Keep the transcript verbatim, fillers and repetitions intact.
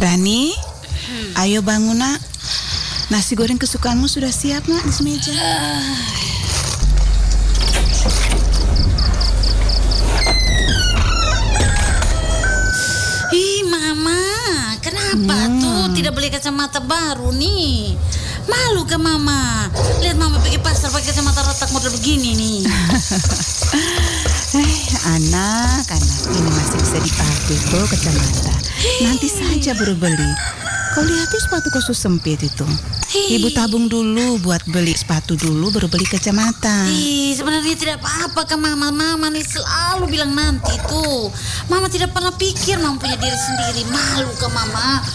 Rani, hmm. ayo bangun nak. Nasi goreng kesukaanmu sudah siap nak di semeja. Uh. Ih mama, kenapa hmm. tuh tidak beli kacamata baru nih? Malu ke mama? Lihat mama pergi pasar pakai kacamata retak model begini nih. Eh, anak, anak ini masih bisa dipakai tuh kacamata. Nanti saja baru beli. Kau lihat tuh sepatu khusus sempit itu. Hei. Ibu tabung dulu buat beli sepatu dulu baru beli kacamata. Ih, sebenarnya tidak apa-apa ke mama. Mama nih selalu bilang nanti tuh. Mama tidak pernah pikir mama punya diri sendiri. Malu ke mama.